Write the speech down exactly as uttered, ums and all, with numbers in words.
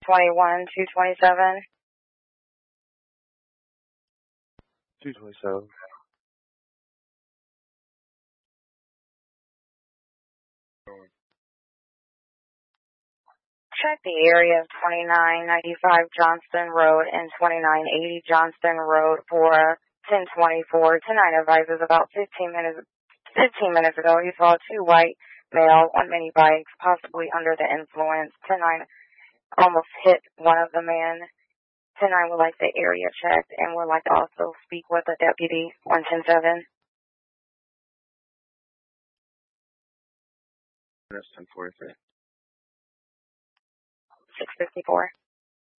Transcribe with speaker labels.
Speaker 1: twenty-one, two twenty-seven.
Speaker 2: two twenty-seven.
Speaker 1: Check the area of twenty-nine ninety-five Johnston Road and twenty-nine eighty Johnston Road for ten twenty-four. Tonight advises about fifteen minutes fifteen minutes ago he saw two white males on mini bikes, possibly under the influence. ten nine almost hit one of the men. ten nine would like the area checked and would like to also speak with a deputy on ten seven.
Speaker 2: That's ten forty-three.
Speaker 1: six fifty-four.